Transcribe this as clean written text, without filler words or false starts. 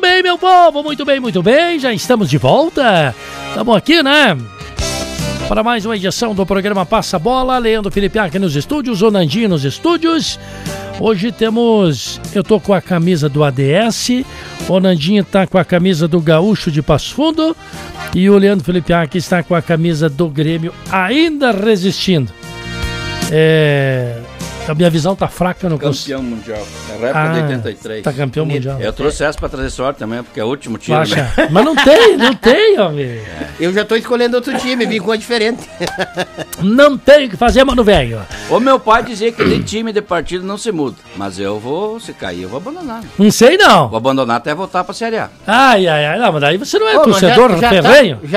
bem, meu povo, muito bem, já estamos de volta. Estamos aqui, né? Para mais uma edição do programa Passa a Bola, Leandro Felipe aqui nos estúdios, o Nandinho nos estúdios. Hoje eu tô com a camisa do ADS, o Nandinho tá com a camisa do Gaúcho de Passo Fundo e o Leandro Felipe aqui está com a camisa do Grêmio, ainda resistindo. A minha visão tá fraca, eu não consigo. Campeão mundial, é réplica de 83. Tá campeão mundial. Eu trouxe essa pra trazer sorte também, porque é o último time. Né? Mas não tem, homem. Eu já tô escolhendo outro time, vim com uma diferente. Não tem o que fazer, mano, velho. O meu pai dizia que de time de partido não se muda, mas se cair, eu vou abandonar. Não sei, não. Vou abandonar até voltar pra Série A. Ai, não, mas daí você não é torcedor ferrenho?